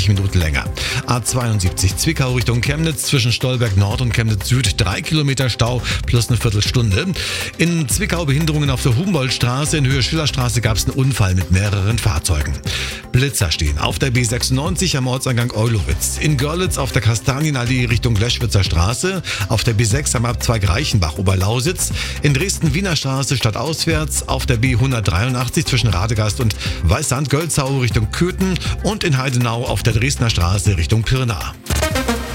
20 Minuten länger. A72 Zwickau Richtung Chemnitz zwischen Stolberg Nord und Chemnitz Süd 3 Kilometer Stau plus eine Viertelstunde. In Zwickau Behinderungen auf der Humboldtstraße. In Höhe Schillerstraße gab es einen Unfall mit mehreren Fahrzeugen. Blitzer stehen auf der B96 am Ortseingang Eulowitz. In Görlitz auf der Kastanienallee Richtung Leschwitzer Straße. Auf der B6 am Abzweig Reichenbach Oberlausitz. In Dresden Wiener Straße stadtauswärts. Auf der B183 zwischen Radegast und Weißsand Gölzau Richtung Köthen. Und in Heidenau auf der Dresdner Straße Richtung Pirna.